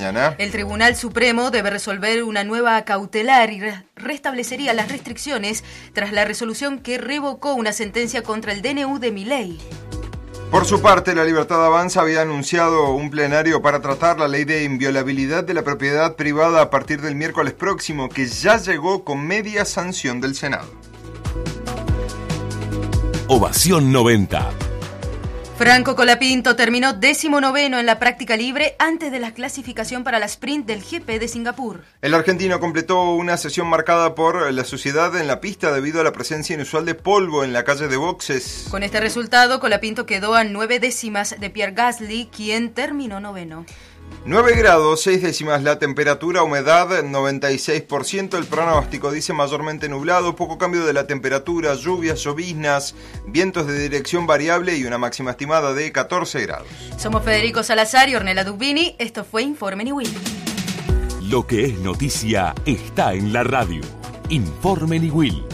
mañana. El Tribunal Supremo debe resolver una nueva cautelar y restablecería las restricciones tras la resolución que revocó una sentencia contra el DNU de Milei. Por su parte, La Libertad Avanza había anunciado un plenario para tratar la ley de inviolabilidad de la propiedad privada a partir del miércoles próximo, que ya llegó con media sanción del Senado. Ovación 90. Franco Colapinto terminó 19º en la práctica libre antes de la clasificación para la sprint del GP de Singapur. El argentino completó una sesión marcada por la suciedad en la pista debido a la presencia inusual de polvo en la calle de boxes. Con este resultado, Colapinto quedó a 9 décimas de Pierre Gasly, quien terminó 9º. 9 grados, 6 décimas la temperatura, humedad 96%, el pronóstico dice mayormente nublado, poco cambio de la temperatura, lluvias, lloviznas, vientos de dirección variable y una máxima estimada de 14 grados. Somos Federico Salazar y Ornella Dubini, esto fue Informe Niwil. Lo que es noticia está en la radio. Informe Niwil.